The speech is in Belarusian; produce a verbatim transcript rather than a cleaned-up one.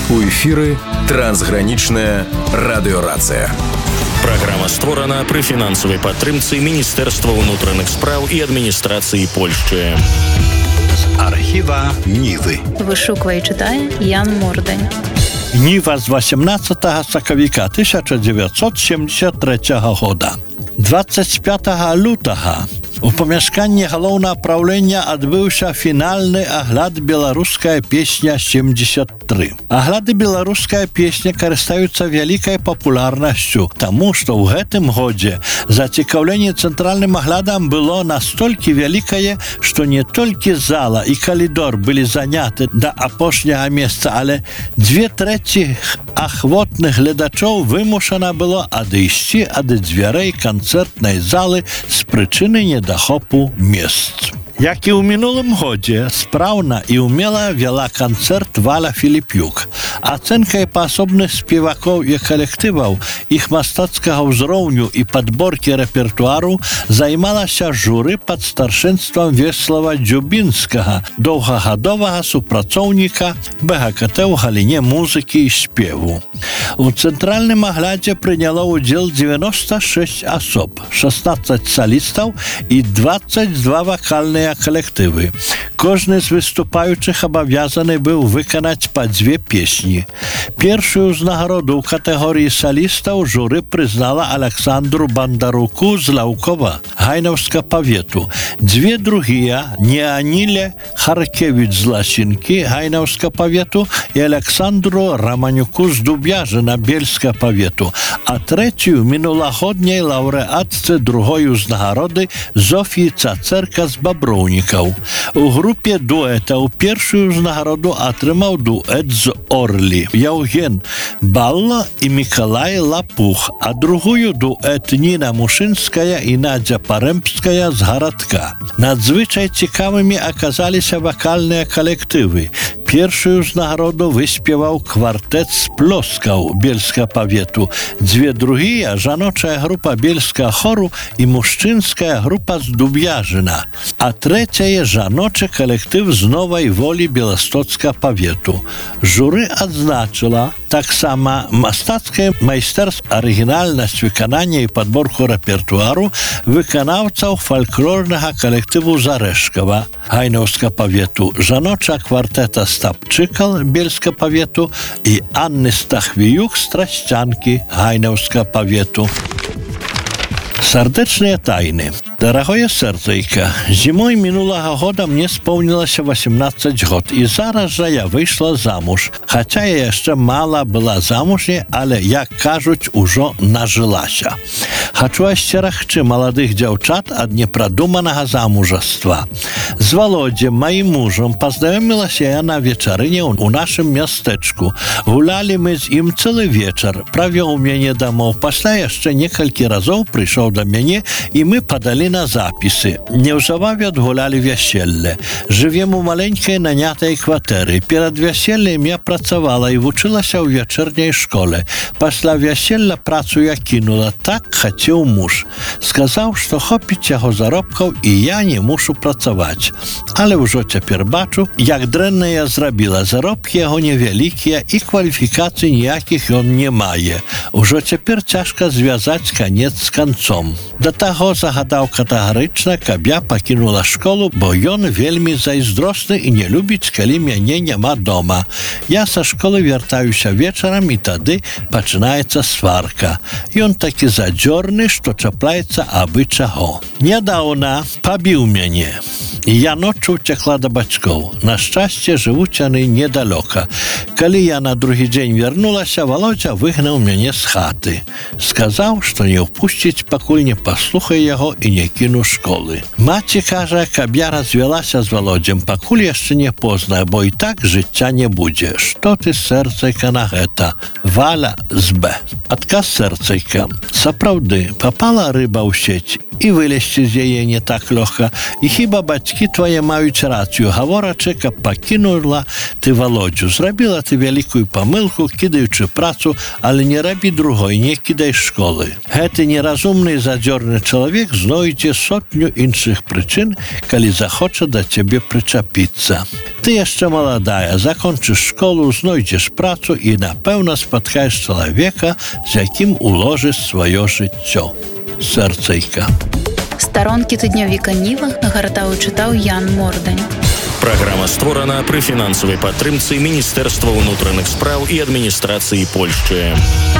У эфіры трансгранічная радыёрацыя. Праграма створана пры фінансавай падтрымцы Міністэрства ўнутраных спраў і адміністрацыі Польшчы. З архіва Нівы. Вышуквае і чытае Ян Мордань. Ніва з васемнаццатага сакавіка тысяча дзевяцьсот сямдзесят трэцяга года. двадцать пятага лютага у памяшканні галоўнага праўлення адбыўся фінальны агляд «Беларуская песня семьдесят три». Агляды «Беларуская песня» карыстаюцца вялікай папулярнасцю, таму што ў гэтым годзе зацікаўленне цэнтральным аглядам было настолькі вялікае, што не толькі зала і калідор былі заняты да апошняга месца, але дзве трэці ахвотных гледачоў вымушана было адысці ад дзвярэй канцэртнай залы з прычыны недахопу мест. Як і ў мінулым годзе, спраўна і ўмела вяла канцэрт Валя Філіпюк. Ацэнкай паасобных спевакоў і калектываў, іх мастацкага ўзроўню і падборкі рэпертуару займалася журы пад старшынствам Веслава Дзюбінскага, доўгагадовага супрацоўніка бэ гэ ка тэ ў галіне музыкі і спеву. У цэнтральным аглядзе прыняло ўдзел дзевяноста шэсць асоб, шаснаццаць салістаў і дваццаць два вакальныя калектывы. Кожны з выступаючых абавязаны быў выканаць па дзве песні. Першую ўзнагароду ў катэгорыі салістаў журы прызнала Александру Бандаруку з Лаўкова, Гайнаўска павету. Дзве другія Неаніле Харкевіч з Ласінкі, Гайнаўска павету, і Александру Раманюку з Дуб'яжына, Бельска павету, а трэцюю мінулагодняй лаўрэатцы другой узнагароды Зофіі Цацэрка з Баброўнікаў. У групе дуэтаў першую ўзнагароду атрымаў дуэт з Орлі Яўген Балла і Мікалай Лапух, а другую дуэт Ніна Мушынская і Надзя Парэмпская з гарадка. Надзвычай цікавымі аказаліся вакальныя калектывы. Першую ўзнагароду выспеваў квартэт з Плоскаў, Бельска павету. Дзве другія жаночая група Бельска хору і мужчынская група з Дуб'яжына. А трэцяе жаночы калектыў з Новай Волі Беластоцка павету. Журы адзначыла таксама мастацкае майстэрства, арыгінальнасць выканання і падборку рэпертуару выканаўцаў фальклорнага калектыву Зарэшкава, Гайнаўска павету, жаноча квартэта Стапчыкал, Бельска павету і Анны Стахвіюк з Трасцянкі, Гайнаўска павету. Сардэчныя тайны. Дарагое сэрцайка, зімой мінулага года мне споўнілася васемнаццаць год, і зараз жа я выйшла замуж. Хаця я яшчэ мала была замужняй, але, як кажуць, ужо нажылася. Хачу асцерагчы маладых дзяўчат ад непрадуманага замужаства. З Володзем, маім мужам, пазнаёмілася я на вечарыне ў нашым мястэчку. Гулялі мы з ім цэлы вечар, правёў мяне дамоў, пасля яшчэ некалькі разоў прыйшоў да мяне, і мы падалі на запісы. Неўзабаве адгулялі вяселле. Жывем у маленькай нанятай кватэры. Перад вяселлем я працавала і вучылася ў вячэрняй школе. Пасля вяселля працу я кінула, так хацеў муж. Сказаў, што хопіць яго заробкаў і я не мушу працаваць. Але ўжо цяпер бачу, як дрэнна я зрабіла. Заробкі яго невялікія і кваліфікацый ніякіх ён не мае. Ужо цяпер цяжка звязаць канец з канцом. Да таго загадаў катэгарычна, каб я пакінула школу, бо ён вельмі зайздросны і не любіць, калі мяне няма дома. Я са школы вяртаюся вечарам, і тады пачынаецца сварка. Ён такі задзёрны, што чапляецца абы чаго. Нядаўна пабіў мяне. І я ноччу уцякла да бацькоў. На шчасце, жывуць яны недалёка. Калі я на другі дзень вярнулася, Володзя выгнаў мяне з хаты. Сказаў, што не ўпусціць, пакуль не паслухае яго і не кіну школы. Маці кажа, каб я развялася з Володзем, пакуль яшчэ не позна, бо і так жыцця не будзе. Што ты, сэрцайка, на гэта? Валя з Б. Адказ сэрцайка. Сапраўды, папала рыба ў сеть, і вылезці з яе не так лёгка. І хіба бацькі твае маюць рацыю, гаворачы, каб пакінула ты Володзю. Зрабіла зрабіць вялікую памылку, кідаючы працу, але не рабі другой, не кідай школы. Гэты неразумны і задзёрны чалавек знойдзе сотню іншых прычын, калі захоча да цябе прычапіцца. Ты яшчэ маладая, закончыш школу, знойдзеш працу і, напэўна, спаткаеш чалавека, з якім уложыш сваё жыццё. Сэрцайка. Старонкі тыднёвіка Ніва нагартаў і чытаў Ян Мордань. Праграма створана пры фінансавай падтрымцы Міністэрства ўнутраных спраў і адміністрацыі Польшчы.